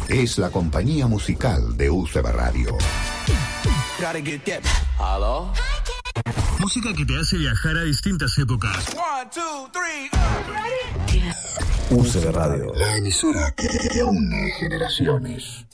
es la compañía musical de UCB Radio. ¿Aló? Música que te hace viajar a distintas épocas. 1, 2, 3. UCB Radio, la emisora que une generaciones.